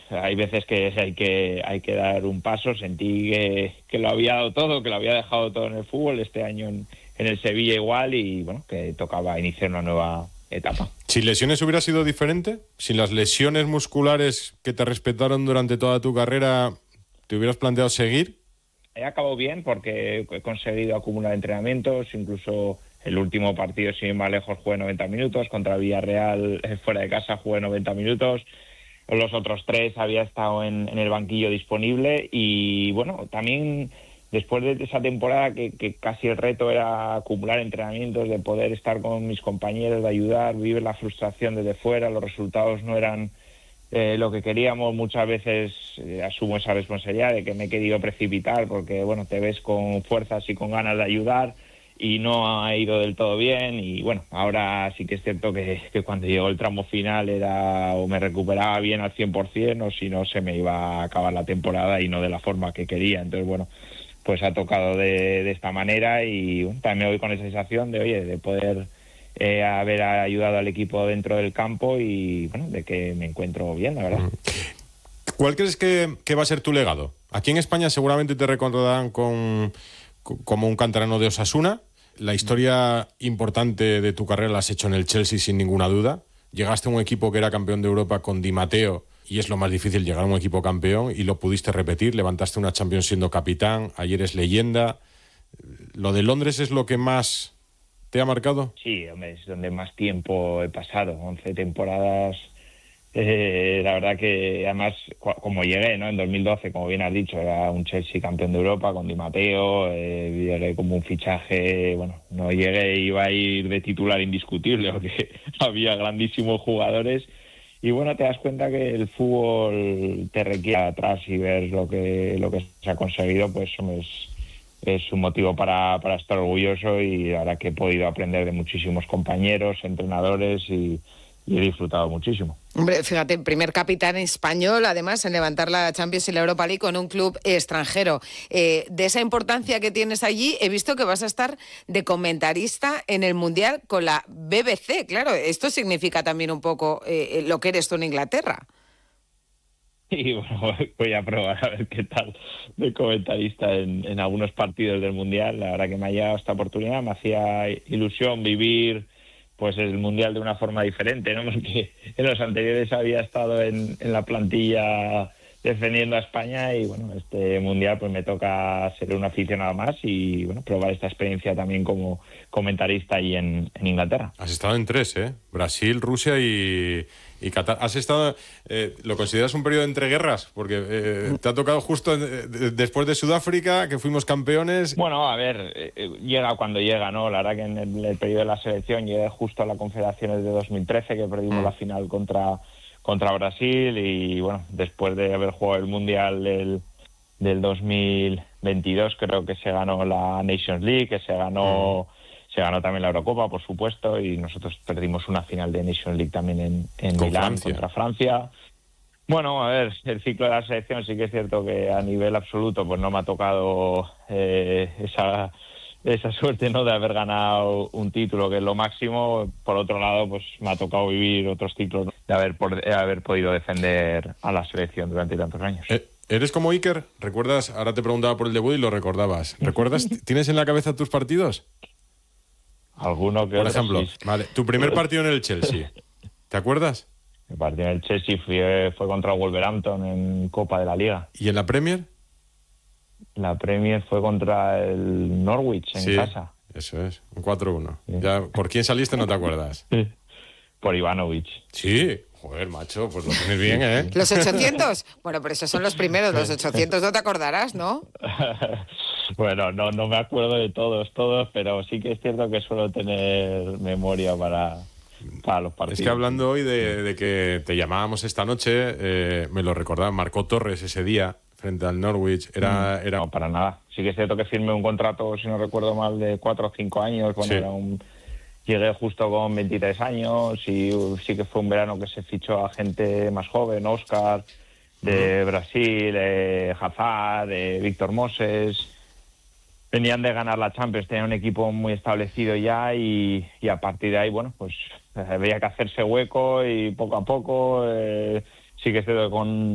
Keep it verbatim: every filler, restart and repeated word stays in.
hay veces que hay que hay que dar un paso. Sentí que, que lo había dado todo, que lo había dejado todo en el fútbol, este año en, en el Sevilla igual, y bueno, que tocaba iniciar una nueva etapa. ¿Sin lesiones hubiera sido diferente? ¿Sin las lesiones musculares que te respetaron durante toda tu carrera, te hubieras planteado seguir? He acabado bien porque he conseguido acumular entrenamientos, incluso el último partido, sin ir más lejos, jugué noventa minutos, contra Villarreal fuera de casa jugué noventa minutos, los otros tres había estado en, en el banquillo disponible, y bueno, también después de esa temporada que, que casi el reto era acumular entrenamientos, de poder estar con mis compañeros, de ayudar, vivir la frustración desde fuera, los resultados no eran eh, lo que queríamos, muchas veces eh, asumo esa responsabilidad de que me he querido precipitar porque bueno, te ves con fuerzas y con ganas de ayudar y no ha ido del todo bien, y bueno, ahora sí que es cierto que, que cuando llegó el tramo final era o me recuperaba bien al cien por ciento o si no se me iba a acabar la temporada y no de la forma que quería. Entonces bueno, pues ha tocado de, de esta manera, y bueno, también me voy con esa sensación de oye, de poder eh, haber ayudado al equipo dentro del campo y bueno, de que me encuentro bien, la verdad. ¿Cuál crees que, que va a ser tu legado? Aquí en España seguramente te recordarán con, con, como un canterano de Osasuna. La historia importante de tu carrera la has hecho en el Chelsea sin ninguna duda. Llegaste a un equipo que era campeón de Europa con Di Matteo, y es lo más difícil llegar a un equipo campeón, y lo pudiste repetir, levantaste una Champions siendo capitán, ayer es leyenda. ¿Lo de Londres es lo que más te ha marcado? Sí, hombre, es donde más tiempo he pasado, once temporadas. Eh, la verdad que además, como llegué, ¿no? En dos mil doce, como bien has dicho, era un Chelsea campeón de Europa con Di Matteo, eh, llegué como un fichaje, bueno, no llegué, iba a ir de titular indiscutible porque había grandísimos jugadores, y bueno, te das cuenta que el fútbol te requiere atrás y ver lo que lo que se ha conseguido, pues es, es un motivo para, para estar orgulloso, y la verdad que he podido aprender de muchísimos compañeros, entrenadores, y y he disfrutado muchísimo. Hombre, fíjate, primer capitán español, además, en levantar la Champions y la Europa League con un club extranjero. Eh, de esa importancia que tienes allí, he visto que vas a estar de comentarista en el Mundial con la B B C. Claro, esto significa también un poco eh, lo que eres tú en Inglaterra. Y bueno, voy a probar a ver qué tal de comentarista en, en algunos partidos del Mundial. La verdad que me ha llegado esta oportunidad, me hacía ilusión vivir pues el Mundial de una forma diferente, ¿no? Porque en los anteriores había estado en, en la plantilla defendiendo a España, y bueno, este Mundial pues me toca ser un aficionado más y bueno, probar esta experiencia también como comentarista ahí en, en Inglaterra. Has estado en tres, ¿eh? Brasil, Rusia y, y Qatar. ¿Has estado, eh, lo consideras un periodo entre guerras? Porque eh, te ha tocado justo eh, después de Sudáfrica, que fuimos campeones. Bueno, a ver, eh, llega cuando llega, ¿no? La verdad que en el, el periodo de la selección llegué justo a la Confederaciones de dos mil trece, que perdimos mm. la final contra... contra Brasil, y bueno, después de haber jugado el Mundial del, del dos mil veintidós, creo que se ganó la Nations League, que se ganó mm. se ganó también la Eurocopa, por supuesto, y nosotros perdimos una final de Nations League también en, en Milán Francia. contra Francia. Bueno, a ver, el ciclo de la selección sí que es cierto que a nivel absoluto pues no me ha tocado eh, esa... esa suerte, ¿no?, de haber ganado un título, que es lo máximo. Por otro lado, pues me ha tocado vivir otros títulos, de haber, por, de haber podido defender a la selección durante tantos años. Eh, ¿Eres como Iker? ¿Recuerdas? Ahora te preguntaba por el debut y lo recordabas. ¿Recuerdas? ¿Tienes en la cabeza tus partidos? Alguno que Por otro, ejemplo, sí. Vale, tu primer partido en el Chelsea, ¿te acuerdas? El partido en el Chelsea fue, fue contra Wolverhampton en Copa de la Liga. ¿Y en la Premier? La Premier fue contra el Norwich en sí, casa. Eso es, un cuatro uno. Sí. Ya, ¿por quién saliste no te acuerdas? Sí. Por Ivanovic. Sí, joder, macho, pues lo tienes bien, ¿eh? ¿Los ochocientos? Bueno, pero esos son los primeros, los ochocientos no te acordarás, ¿no? Bueno, no, no me acuerdo de todos, todos, pero sí que es cierto que suelo tener memoria para... para los partidos. Es que hablando hoy de, de que te llamábamos esta noche, eh, me lo recordaba, marcó Torres ese día frente al Norwich. Era, era... No, para nada. Sí que es cierto que firmé un contrato, si no recuerdo mal, de cuatro o cinco años. Bueno, sí. era un... Llegué justo con veintitrés años y sí que fue un verano que se fichó a gente más joven, Óscar, de uh-huh. Brasil, eh, Hazard, de Víctor Moses. Venían de ganar la Champions, tenían un equipo muy establecido ya, y, y a partir de ahí, bueno, pues había que hacerse hueco, y poco a poco, eh, sí que es cierto que con